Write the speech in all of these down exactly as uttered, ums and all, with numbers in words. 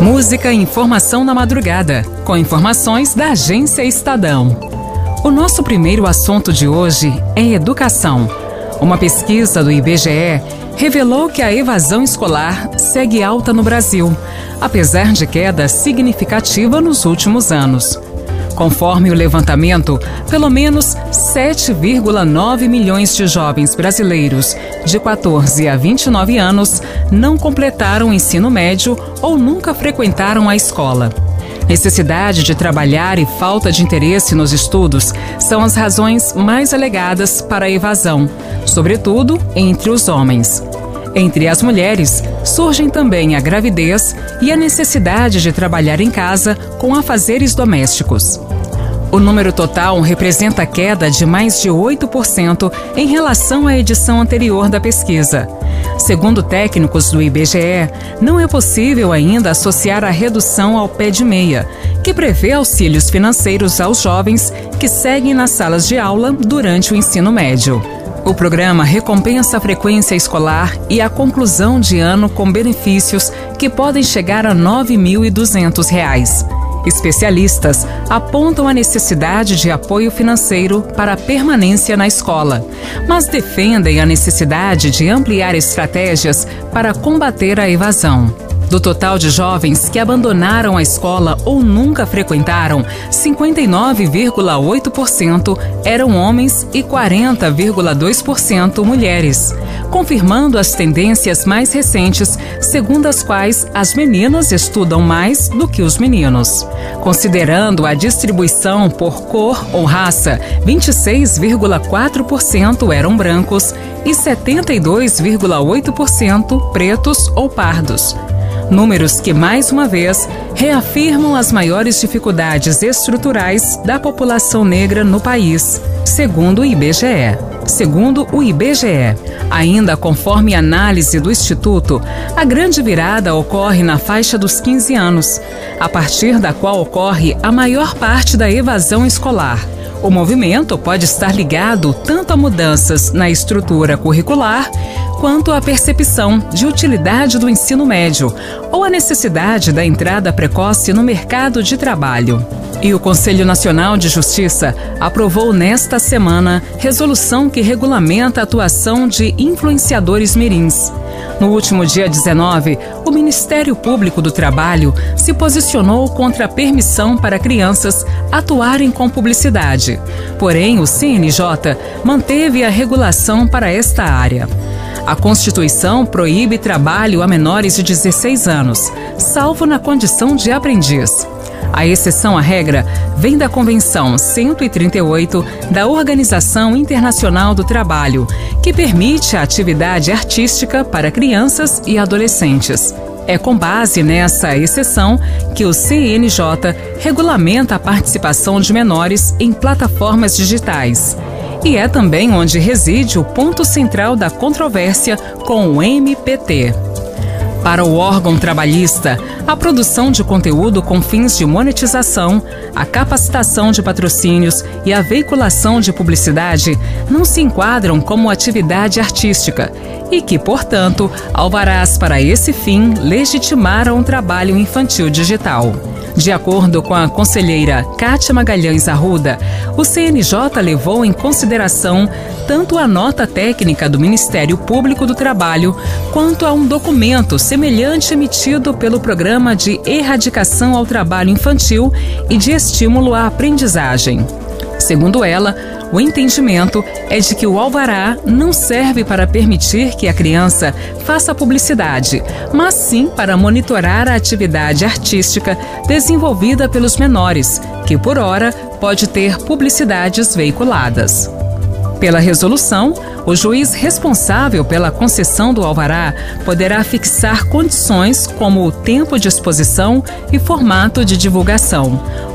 Música e informação na madrugada, com informações da Agência Estadão. O nosso primeiro assunto de hoje é educação. Uma pesquisa do I B G E revelou que a evasão escolar segue alta no Brasil, apesar de queda significativa nos últimos anos. Conforme o levantamento, pelo menos sete vírgula nove milhões de jovens brasileiros de quatorze a vinte e nove anos não completaram o ensino médio ou nunca frequentaram a escola. Necessidade de trabalhar e falta de interesse nos estudos são as razões mais alegadas para a evasão, sobretudo entre os homens. Entre as mulheres, surgem também a gravidez e a necessidade de trabalhar em casa com afazeres domésticos. O número total representa queda de mais de oito por cento em relação à edição anterior da pesquisa. Segundo técnicos do I B G E, não é possível ainda associar a redução ao pé de meia, que prevê auxílios financeiros aos jovens que seguem nas salas de aula durante o ensino médio. O programa recompensa a frequência escolar e a conclusão de ano com benefícios que podem chegar a nove mil e duzentos reais. Especialistas apontam a necessidade de apoio financeiro para a permanência na escola, mas defendem a necessidade de ampliar estratégias para combater a evasão. Do total de jovens que abandonaram a escola ou nunca frequentaram, cinquenta e nove vírgula oito por cento eram homens e quarenta vírgula dois por cento mulheres, confirmando as tendências mais recentes, segundo as quais as meninas estudam mais do que os meninos. Considerando a distribuição por cor ou raça, vinte e seis vírgula quatro por cento eram brancos e setenta e dois vírgula oito por cento pretos ou pardos. Números que, mais uma vez, reafirmam as maiores dificuldades estruturais da população negra no país, segundo o I B G E. Segundo o I B G E, ainda conforme análise do Instituto, a grande virada ocorre na faixa dos quinze anos, a partir da qual ocorre a maior parte da evasão escolar. O movimento pode estar ligado tanto a mudanças na estrutura curricular, quanto à percepção de utilidade do ensino médio ou a necessidade da entrada precoce no mercado de trabalho. E o Conselho Nacional de Justiça aprovou nesta semana resolução que regulamenta a atuação de influenciadores mirins. No último dia dezenove, o Ministério Público do Trabalho se posicionou contra a permissão para crianças atuarem com publicidade. Porém, o C N J manteve a regulação para esta área. A Constituição proíbe trabalho a menores de dezesseis anos, salvo na condição de aprendiz. A exceção à regra vem da Convenção cento e trinta e oito da Organização Internacional do Trabalho, que permite a atividade artística para crianças e adolescentes. É com base nessa exceção que o C N J regulamenta a participação de menores em plataformas digitais. E é também onde reside o ponto central da controvérsia com o M P T. Para o órgão trabalhista, a produção de conteúdo com fins de monetização, a capacitação de patrocínios e a veiculação de publicidade não se enquadram como atividade artística e que, portanto, alvarás para esse fim legitimaram o trabalho infantil digital. De acordo com a conselheira Kátia Magalhães Arruda, o C N J levou em consideração tanto a nota técnica do Ministério Público do Trabalho quanto a um documento semelhante emitido pelo Programa de Erradicação ao Trabalho Infantil e de Estímulo à Aprendizagem. Segundo ela, o entendimento é de que o alvará não serve para permitir que a criança faça publicidade, mas sim para monitorar a atividade artística desenvolvida pelos menores, que por hora pode ter publicidades veiculadas. Pela resolução, o juiz responsável pela concessão do alvará poderá fixar condições como o tempo de exposição e formato de divulgação,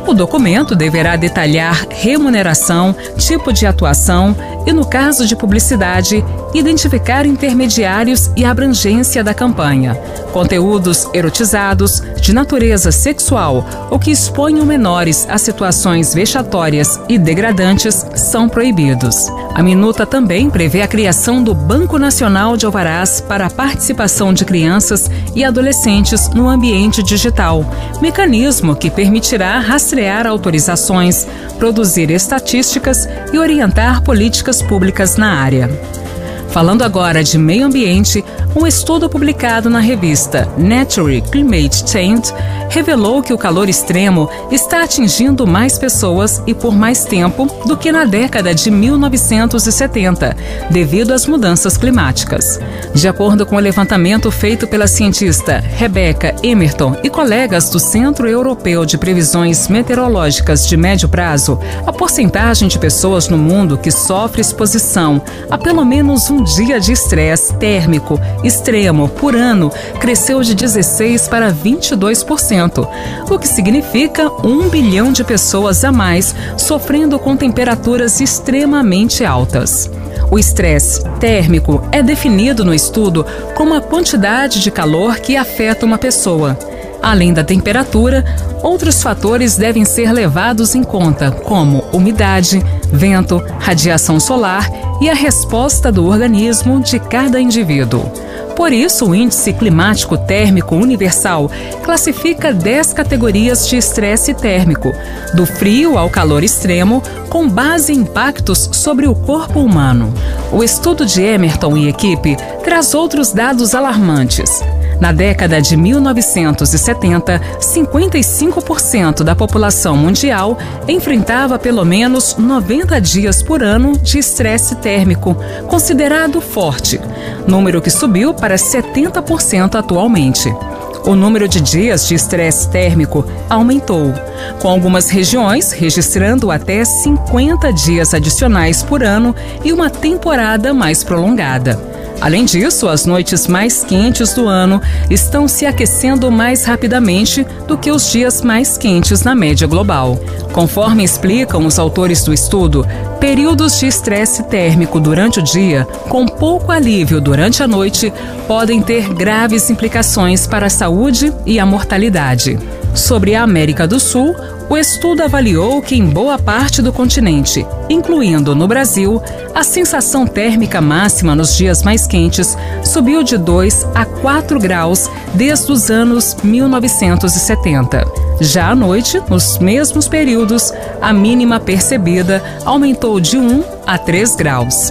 O documento deverá detalhar remuneração, tipo de atuação e, no caso de publicidade, identificar intermediários e abrangência da campanha. Conteúdos erotizados, de natureza sexual ou que exponham menores a situações vexatórias e degradantes são proibidos. A minuta também prevê a criação do Banco Nacional de Alvarás para a participação de crianças e adolescentes no ambiente digital, mecanismo que permitirá rastrear autorizações, produzir estatísticas e orientar políticas públicas na área. Falando agora de meio ambiente, um estudo publicado na revista Nature Climate Change revelou que o calor extremo está atingindo mais pessoas e por mais tempo do que na década de mil novecentos e setenta, devido às mudanças climáticas. De acordo com o levantamento feito pela cientista Rebecca Emerton e colegas do Centro Europeu de Previsões Meteorológicas de Médio Prazo, a porcentagem de pessoas no mundo que sofre exposição a pelo menos um dia de estresse térmico extremo por ano cresceu de dezesseis para vinte e dois por cento, o que significa um bilhão de pessoas a mais sofrendo com temperaturas extremamente altas. O estresse térmico é definido no estudo como a quantidade de calor que afeta uma pessoa. Além da temperatura, outros fatores devem ser levados em conta, como umidade, vento, radiação solar e a resposta do organismo de cada indivíduo. Por isso, o Índice Climático Térmico Universal classifica dez categorias de estresse térmico, do frio ao calor extremo, com base em impactos sobre o corpo humano. O estudo de Emerton e equipe traz outros dados alarmantes. Na década de mil novecentos e setenta, cinquenta e cinco por cento da população mundial enfrentava pelo menos noventa dias por ano de estresse térmico, considerado forte, número que subiu para setenta por cento atualmente. O número de dias de estresse térmico aumentou, com algumas regiões registrando até cinquenta dias adicionais por ano e uma temporada mais prolongada. Além disso, as noites mais quentes do ano estão se aquecendo mais rapidamente do que os dias mais quentes na média global. Conforme explicam os autores do estudo, períodos de estresse térmico durante o dia, com pouco alívio durante a noite, podem ter graves implicações para a saúde e a mortalidade. Sobre a América do Sul, o estudo avaliou que em boa parte do continente, incluindo no Brasil, a sensação térmica máxima nos dias mais quentes subiu de dois a quatro graus desde os anos mil novecentos e setenta. Já à noite, nos mesmos períodos, a mínima percebida aumentou de um a três graus.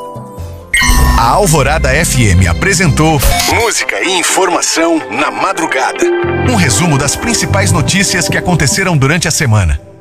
A Alvorada F M apresentou Música e Informação na Madrugada. Um resumo das principais notícias que aconteceram durante a semana.